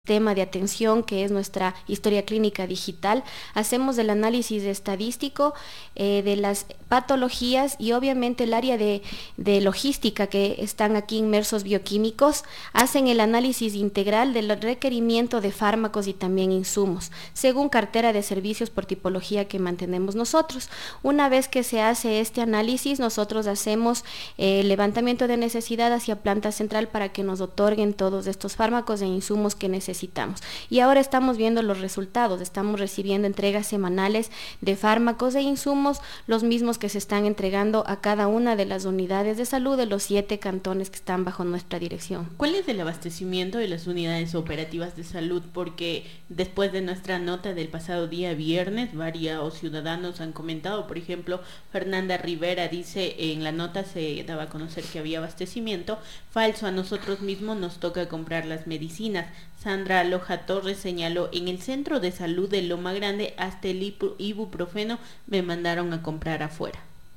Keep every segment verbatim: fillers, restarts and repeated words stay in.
tema de atención que es nuestra historia clínica digital. Hacemos el análisis estadístico eh, de las patologías y obviamente el área de, de logística que están aquí inmersos bioquímicos hacen el análisis integral del requerimiento de fármacos y también insumos según cartera de servicios por tipología que mantenemos nosotros. Una vez que se hace este análisis, nosotros hacemos eh, levantamiento de necesidad hacia planta central para que nos otorguen todos estos fármacos e insumos que necesitamos. necesitamos. Y ahora estamos viendo los resultados, estamos recibiendo entregas semanales de fármacos e insumos, los mismos que se están entregando a cada una de las unidades de salud de los siete cantones que están bajo nuestra dirección. ¿Cuál es el abastecimiento de las unidades operativas de salud? Porque después de nuestra nota del pasado día viernes, varios ciudadanos han comentado, por ejemplo, Fernanda Rivera dice, en la nota se daba a conocer que había abastecimiento falso, a nosotros mismos nos toca comprar las medicinas. Sandra Loja Torres señaló, en el centro de salud de Loma Grande hasta el ibuprofeno me mandaron a comprar afuera.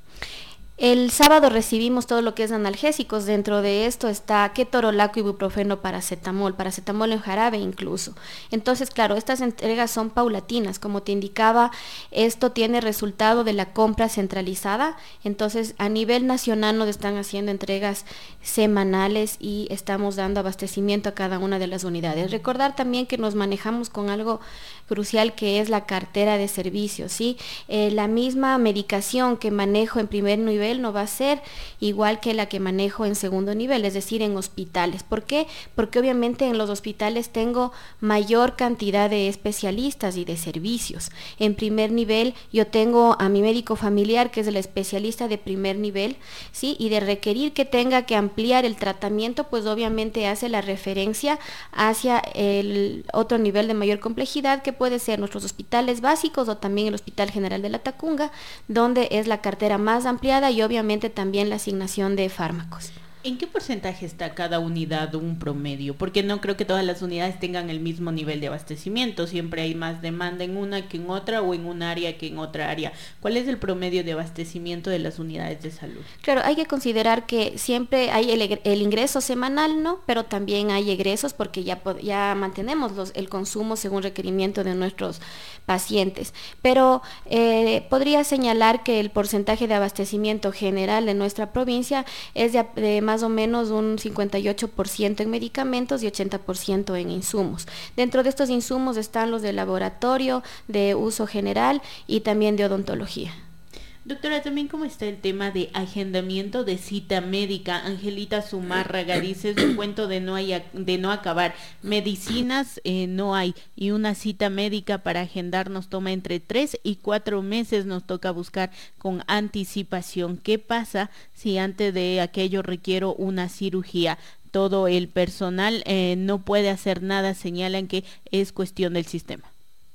El sábado recibimos todo lo que es analgésicos, dentro de esto está ketorolaco, ibuprofeno, paracetamol, paracetamol en jarabe incluso. Entonces, claro, estas entregas son paulatinas, como te indicaba, esto tiene resultado de la compra centralizada, entonces a nivel nacional nos están haciendo entregas semanales y estamos dando abastecimiento a cada una de las unidades. Recordar también que nos manejamos con algo crucial que es la cartera de servicios, ¿sí? Eh, la misma medicación que manejo en primer nivel no va a ser igual que la que manejo en segundo nivel, es decir, en hospitales. ¿Por qué? Porque obviamente en los hospitales tengo mayor cantidad de especialistas y de servicios. En primer nivel yo tengo a mi médico familiar, que es el especialista de primer nivel, ¿sí? Y de requerir que tenga que ampliar el tratamiento, pues obviamente hace la referencia hacia el otro nivel de mayor complejidad, que puede ser nuestros hospitales básicos o también el Hospital General de la Tacunga, donde es la cartera más ampliada y obviamente también la asignación de fármacos. ¿En qué porcentaje está cada unidad un promedio? Porque no creo que todas las unidades tengan el mismo nivel de abastecimiento, siempre hay más demanda en una que en otra o en un área que en otra área. ¿Cuál es el promedio de abastecimiento de las unidades de salud? Claro, hay que considerar que siempre hay el, el ingreso semanal, ¿no? Pero también hay egresos porque ya, ya mantenemos los, el consumo según requerimiento de nuestros pacientes. Pero eh, podría señalar que el porcentaje de abastecimiento general de nuestra provincia es de, de más más o menos un cincuenta y ocho por ciento en medicamentos y ochenta por ciento en insumos. Dentro de estos insumos están los de laboratorio, de uso general y también de odontología. Doctora, también cómo está el tema de agendamiento de cita médica. Angelita Zumárraga dice, es un cuento de no, hay, de no acabar. Medicinas eh, no hay y una cita médica para agendar nos toma entre tres y cuatro meses, nos toca buscar con anticipación. ¿Qué pasa si antes de aquello requiero una cirugía? Todo el personal eh, no puede hacer nada, señalan que es cuestión del sistema.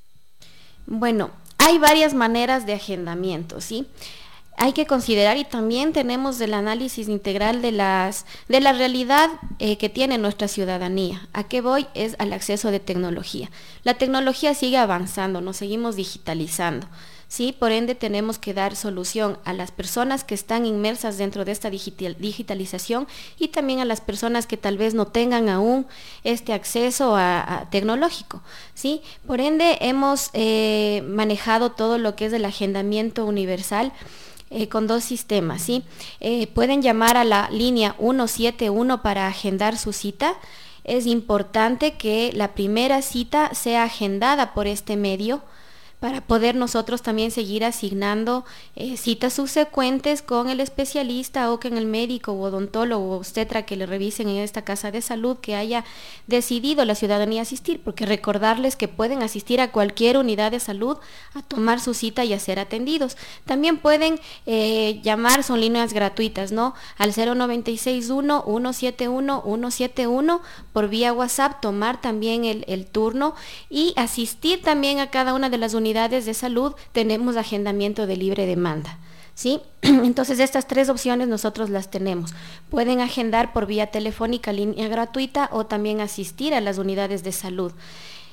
Bueno, hay varias maneras de agendamiento, ¿sí? Hay que considerar y también tenemos el análisis integral de, las, de la realidad eh, que tiene nuestra ciudadanía. ¿A qué voy? Es al acceso de tecnología. La tecnología sigue avanzando, nos seguimos digitalizando. Sí, por ende tenemos que dar solución a las personas que están inmersas dentro de esta digital, digitalización y también a las personas que tal vez no tengan aún este acceso a, a tecnológico. Sí, por ende hemos eh, manejado todo lo que es el agendamiento universal eh, con dos sistemas. ¿Sí? Eh, pueden llamar a la línea ciento setenta y uno para agendar su cita. Es importante que la primera cita sea agendada por este medio, para poder nosotros también seguir asignando eh, citas subsecuentes con el especialista o con el médico o odontólogo o obstetra que le revisen en esta casa de salud que haya decidido la ciudadanía asistir, porque recordarles que pueden asistir a cualquier unidad de salud a tomar su cita y a ser atendidos. También pueden eh, llamar, son líneas gratuitas, ¿no? Al cero noventa y seis uno, ciento setenta y uno, ciento setenta y uno por vía WhatsApp, tomar también el, el turno y asistir también a cada una de las unidades unidades de salud. Tenemos agendamiento de libre demanda, ¿sí? Entonces estas tres opciones nosotros las tenemos. Pueden agendar por vía telefónica, línea gratuita o también asistir a las unidades de salud.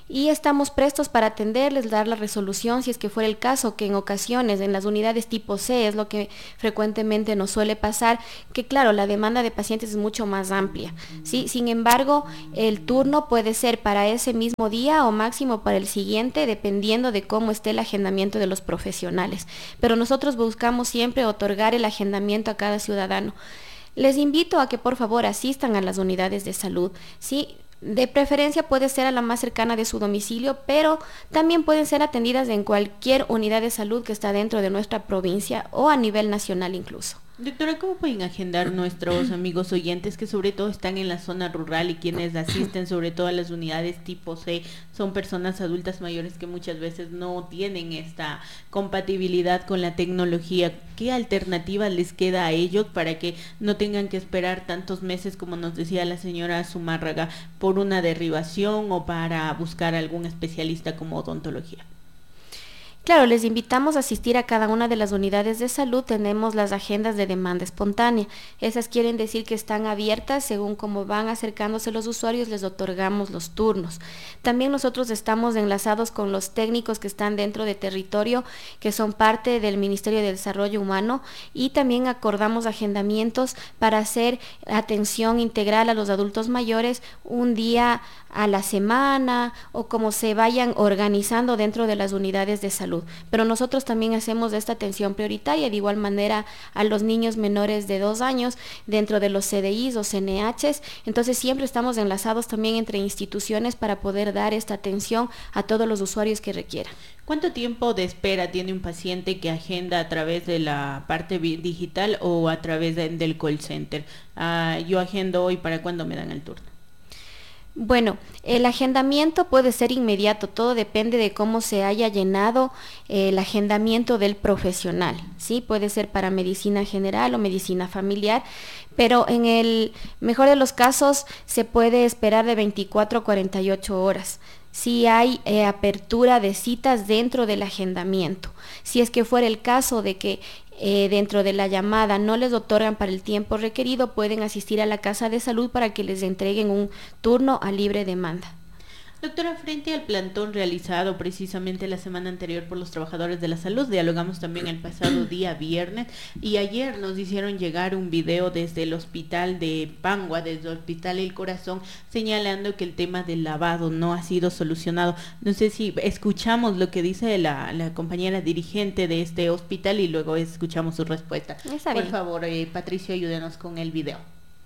y estamos prestos para atenderles, dar la resolución si es que fuera el caso, que en ocasiones en las unidades tipo C es lo que frecuentemente nos suele pasar, que claro, la demanda de pacientes es mucho más amplia, ¿sí? Sin embargo, el turno puede ser para ese mismo día o máximo para el siguiente, dependiendo de cómo esté el agendamiento de los profesionales. Pero nosotros buscamos siempre otorgar el agendamiento a cada ciudadano. Les invito a que por favor asistan a las unidades de salud, ¿sí? De preferencia puede ser a la más cercana de su domicilio, pero también pueden ser atendidas en cualquier unidad de salud que está dentro de nuestra provincia o a nivel nacional incluso. Doctora, ¿cómo pueden agendar nuestros amigos oyentes que sobre todo están en la zona rural y quienes asisten sobre todo a las unidades tipo C son personas adultas mayores que muchas veces no tienen esta compatibilidad con la tecnología? ¿Qué alternativa les queda a ellos para que no tengan que esperar tantos meses, como nos decía la señora Zumárraga, por una derivación o para buscar algún especialista como odontología? Claro, les invitamos a asistir a cada una de las unidades de salud. Tenemos las agendas de demanda espontánea. Esas quieren decir que están abiertas según cómo van acercándose los usuarios, les otorgamos los turnos. También nosotros estamos enlazados con los técnicos que están dentro de territorio, que son parte del Ministerio de Desarrollo Humano, y también acordamos agendamientos para hacer atención integral a los adultos mayores un día a la semana o como se vayan organizando dentro de las unidades de salud. Pero nosotros también hacemos esta atención prioritaria, de igual manera a los niños menores de dos años dentro de los C D Is o C N Hs. Entonces siempre estamos enlazados también entre instituciones para poder dar esta atención a todos los usuarios que requieran. ¿Cuánto tiempo de espera tiene un paciente que agenda a través de la parte digital o a través de, del call center? Uh, yo agendo hoy, ¿para cuándo me dan el turno? Bueno, el agendamiento puede ser inmediato, todo depende de cómo se haya llenado eh, el agendamiento del profesional, ¿sí? Puede ser para medicina general o medicina familiar, pero en el mejor de los casos se puede esperar de veinticuatro a cuarenta y ocho horas. Si hay eh, apertura de citas dentro del agendamiento. Si es que fuera el caso de que eh, dentro de la llamada no les otorgan para el tiempo requerido, pueden asistir a la casa de salud para que les entreguen un turno a libre demanda. Doctora, frente al plantón realizado precisamente la semana anterior por los trabajadores de la salud, dialogamos también el pasado día viernes y ayer nos hicieron llegar un video desde el hospital de Pangua, desde el hospital El Corazón, señalando que el tema del lavado no ha sido solucionado. No sé si escuchamos lo que dice la, la compañera dirigente de este hospital y luego escuchamos su respuesta. Está por bien. favor, eh, Patricio, ayúdenos con el video.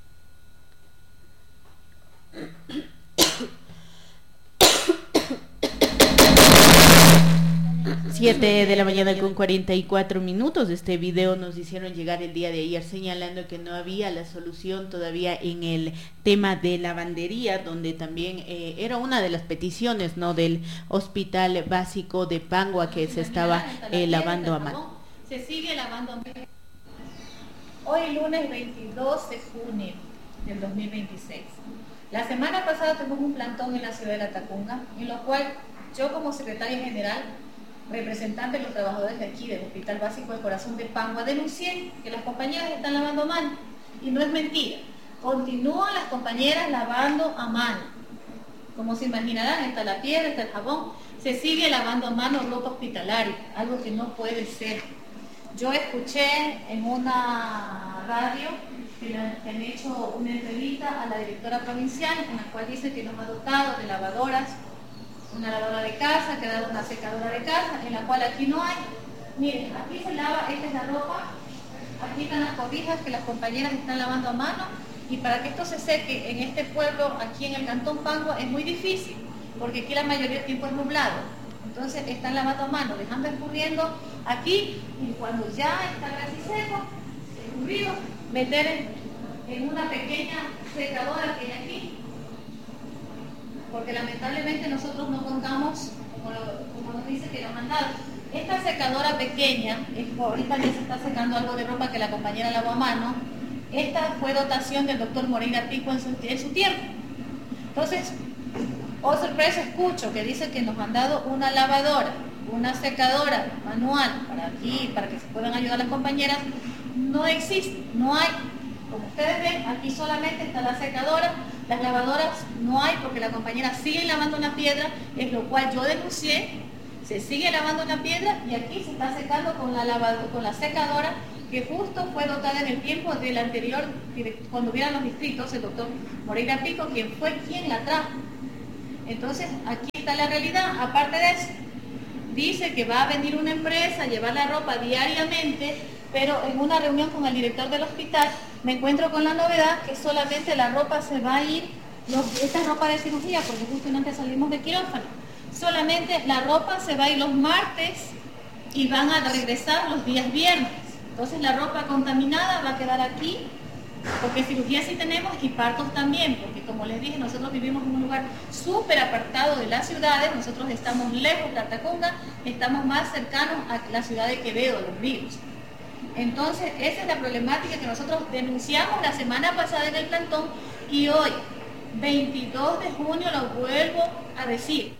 siete de la mañana con cuarenta y cuatro minutos. Este video nos hicieron llegar el día de ayer señalando que no había la solución todavía en el tema de lavandería, donde también eh, era una de las peticiones, ¿no?, del hospital básico de Pangua, que se estaba eh, lavando a mano. Se sigue lavando a mano. Hoy lunes veintidós de junio del dos mil veintiséis. La semana pasada tuvimos un plantón en la ciudad de La Tacunga, en lo cual yo, como secretaria general, representante de los trabajadores de aquí del Hospital Básico del Corazón de Pangua, denuncié que las compañeras están lavando a mano, y no es mentira, continúan las compañeras lavando a mano. Como se imaginarán, está la piedra, está el jabón, se sigue lavando a mano ropa hospitalaria, algo que no puede ser. Yo escuché en una radio que le han hecho una entrevista a la directora provincial, en la cual dice que nos ha dotado de lavadoras, una lavadora de casa, que ha dado una secadora de casa, en la cual aquí no hay. Miren, aquí se lava, esta es la ropa, aquí están las cobijas que las compañeras están lavando a mano, y para que esto se seque en este pueblo, aquí en el Cantón Pangua, es muy difícil, porque aquí la mayoría del tiempo es nublado. Entonces están lavando a mano, dejando escurriendo aquí, y cuando ya está casi seco, escurrido, meter en, en una pequeña secadora que hay aquí, porque lamentablemente nosotros no contamos, como, lo, como nos dice que lo han mandado. Esta secadora pequeña, ahorita ya se está secando algo de ropa que la compañera lavó a mano, esta fue dotación del doctor Moreira Pico en su, en su tiempo. Entonces, oh sorpresa, escucho que dice que nos han dado una lavadora, una secadora manual para aquí, para que se puedan ayudar las compañeras. No existe, no hay. Como ustedes ven, aquí solamente está la secadora, Las lavadoras no hay porque la compañera sigue lavando una piedra, es lo cual yo denuncié, se sigue lavando una piedra y aquí se está secando con la, lavado, con la secadora que justo fue dotada en el tiempo del anterior, cuando hubieran los distritos, el doctor Moreira Pico, quien fue quien la trajo. Entonces, aquí está la realidad. Aparte de eso, dice que va a venir una empresa a llevar la ropa diariamente, pero en una reunión con el director del hospital me encuentro con la novedad que solamente la ropa se va a ir, los, esta ropa de cirugía, porque justamente salimos de quirófano, solamente la ropa se va a ir los martes y van a regresar los días viernes. Entonces la ropa contaminada va a quedar aquí, porque cirugía sí tenemos y partos también, porque como les dije, nosotros vivimos en un lugar súper apartado de las ciudades, nosotros estamos lejos de Latacunga, estamos más cercanos a la ciudad de Quevedo, Los Ríos. Entonces esa es la problemática que nosotros denunciamos la semana pasada en el plantón y hoy, veintidós de junio, lo vuelvo a decir.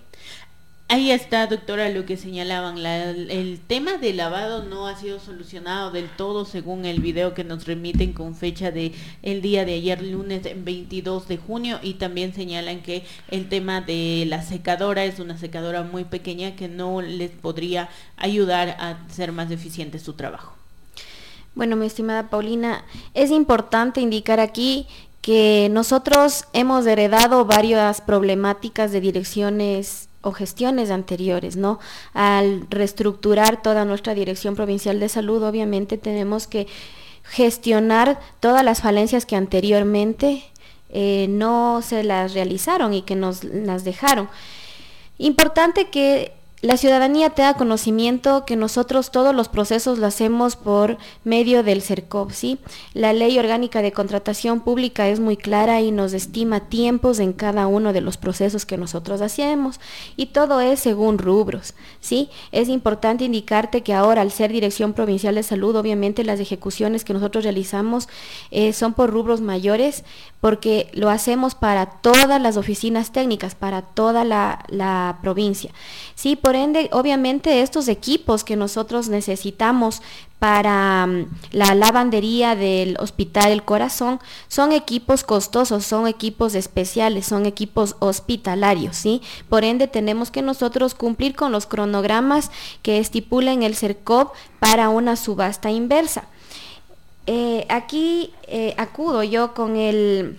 Ahí está, doctora, lo que señalaban, la, el tema del lavado no ha sido solucionado del todo según el video que nos remiten con fecha de el día de ayer, lunes veintidós de junio, y también señalan que el tema de la secadora es una secadora muy pequeña que no les podría ayudar a hacer más eficiente su trabajo. Bueno, mi estimada Paulina, es importante indicar aquí que nosotros hemos heredado varias problemáticas de direcciones o gestiones anteriores, ¿no? Al reestructurar toda nuestra Dirección Provincial de Salud, obviamente tenemos que gestionar todas las falencias que anteriormente eh, no se las realizaron y que nos las dejaron. Importante que la ciudadanía tenga conocimiento que nosotros todos los procesos lo hacemos por medio del CERCOP, ¿sí? La Ley Orgánica de Contratación Pública es muy clara y nos estima tiempos en cada uno de los procesos que nosotros hacemos y todo es según rubros, ¿sí? Es importante indicarte que ahora al ser Dirección Provincial de Salud, obviamente las ejecuciones que nosotros realizamos eh, son por rubros mayores porque lo hacemos para todas las oficinas técnicas, para toda la, la provincia, ¿sí? Por ende, obviamente estos equipos que nosotros necesitamos para um, la lavandería del Hospital El Corazón son equipos costosos, son equipos especiales, son equipos hospitalarios, ¿sí? Por ende tenemos que nosotros cumplir con los cronogramas que estipulen el CERCOP para una subasta inversa. Eh, aquí eh, acudo yo con el,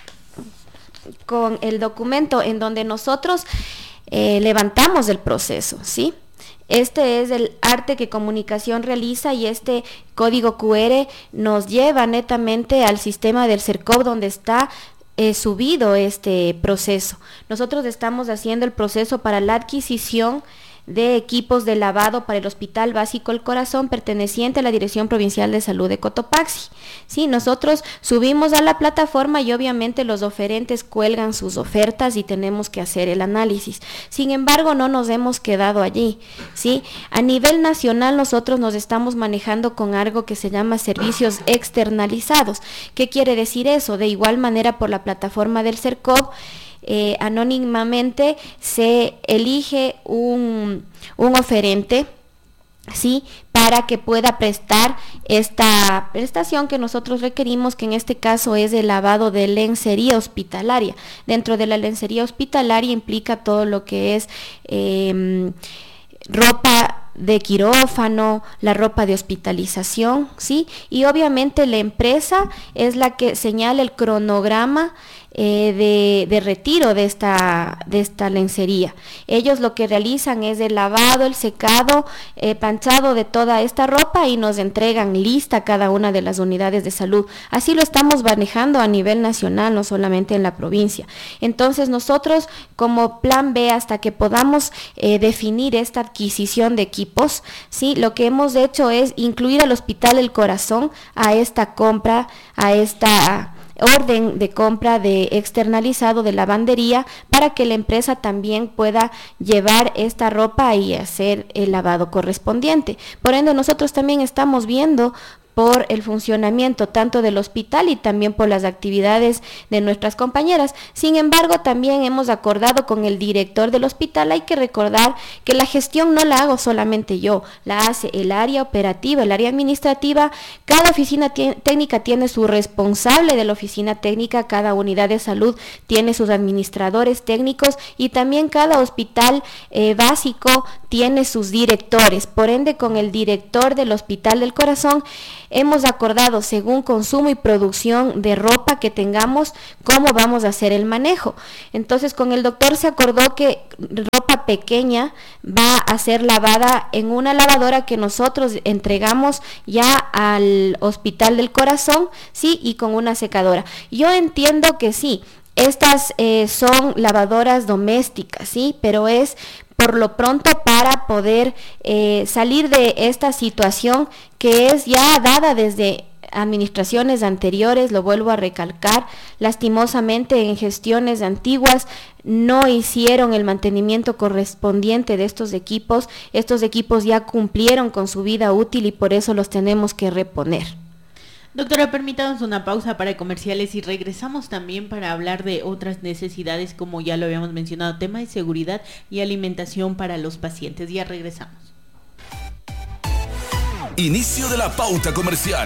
con el documento en donde nosotros eh, levantamos el proceso, ¿sí? Este es el arte que Comunicación realiza y este código cu erre nos lleva netamente al sistema del CERCOP donde está eh, subido este proceso. Nosotros estamos haciendo el proceso para la adquisición de equipos de lavado para el Hospital Básico El Corazón perteneciente a la Dirección Provincial de Salud de Cotopaxi. Sí, nosotros subimos a la plataforma y obviamente los oferentes cuelgan sus ofertas y tenemos que hacer el análisis. Sin embargo, no nos hemos quedado allí, ¿sí? A nivel nacional nosotros nos estamos manejando con algo que se llama servicios externalizados. ¿Qué quiere decir eso? De igual manera por la plataforma del CERCOP, Eh, anónimamente se elige un, un oferente, ¿sí? Para que pueda prestar esta prestación que nosotros requerimos, que en este caso es el lavado de lencería hospitalaria. Dentro de la lencería hospitalaria implica todo lo que es eh, ropa de quirófano, la ropa de hospitalización, ¿sí? Y obviamente la empresa es la que señala el cronograma Eh, de, de retiro de esta, de esta lencería. Ellos lo que realizan es el lavado, el secado, eh, planchado de toda esta ropa y nos entregan lista cada una de las unidades de salud. Así lo estamos manejando a nivel nacional, no solamente en la provincia. Entonces nosotros como plan B, hasta que podamos eh, definir esta adquisición de equipos, ¿sí? Lo que hemos hecho es incluir al Hospital El Corazón a esta compra, a esta orden de compra de externalizado de lavandería para que la empresa también pueda llevar esta ropa y hacer el lavado correspondiente. Por ende, nosotros también estamos viendo por el funcionamiento tanto del hospital y también por las actividades de nuestras compañeras. Sin embargo, también hemos acordado con el director del hospital, hay que recordar que la gestión no la hago solamente yo, la hace el área operativa, el área administrativa, cada oficina técnica tiene su responsable de la oficina técnica, cada unidad de salud tiene sus administradores técnicos y también cada hospital eh, básico tiene sus directores. Por ende, con el director del Hospital del Corazón hemos acordado, según consumo y producción de ropa que tengamos, cómo vamos a hacer el manejo. Entonces, con el doctor se acordó que ropa pequeña va a ser lavada en una lavadora que nosotros entregamos ya al Hospital del Corazón, sí, y con una secadora. Yo entiendo que sí, estas eh, son lavadoras domésticas, sí, pero es por lo pronto para poder eh, salir de esta situación que es ya dada desde administraciones anteriores, lo vuelvo a recalcar, lastimosamente en gestiones antiguas no hicieron el mantenimiento correspondiente de estos equipos, estos equipos ya cumplieron con su vida útil y por eso los tenemos que reponer. Doctora, permítanos una pausa para comerciales y regresamos también para hablar de otras necesidades, como ya lo habíamos mencionado, tema de seguridad y alimentación para los pacientes. Ya regresamos. Inicio de la pauta comercial.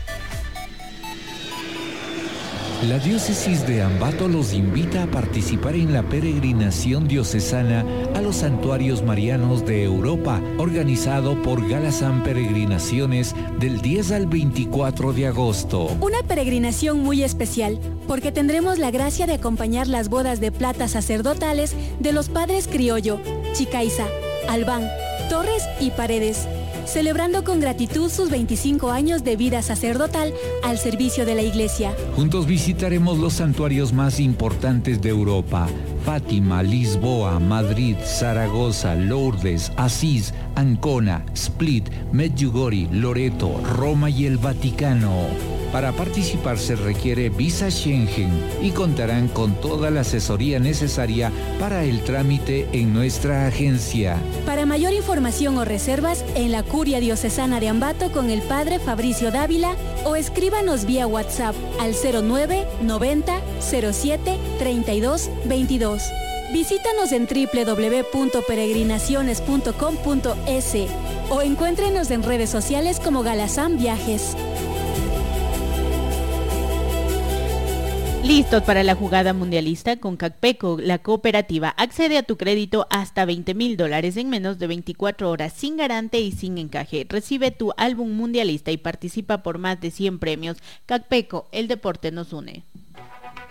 La diócesis de Ambato los invita a participar en la peregrinación diocesana a los santuarios marianos de Europa, organizado por Galasán Peregrinaciones del diez al veinticuatro de agosto. Una peregrinación muy especial, porque tendremos la gracia de acompañar las bodas de plata sacerdotales de los padres Criollo, Chicaiza, Albán, Torres y Paredes, celebrando con gratitud sus veinticinco años de vida sacerdotal al servicio de la Iglesia. Juntos visitaremos los santuarios más importantes de Europa: Fátima, Lisboa, Madrid, Zaragoza, Lourdes, Asís, Ancona, Split, Medjugorje, Loreto, Roma y el Vaticano. Para participar se requiere visa Schengen y contarán con toda la asesoría necesaria para el trámite en nuestra agencia. Para mayor información o reservas, en la Curia Diocesana de Ambato con el Padre Fabricio Dávila o escríbanos vía WhatsApp al cero nueve noventa cero siete treinta y dos veintidós. Visítanos en doble u doble u doble u punto peregrinaciones punto com punto es o encuéntrenos en redes sociales como Galasán Viajes. Listos para la jugada mundialista con Cacpeco, la cooperativa. Accede a tu crédito hasta veinte mil dólares en menos de veinticuatro horas, sin garante y sin encaje. Recibe tu álbum mundialista y participa por más de cien premios. Cacpeco, el deporte nos une.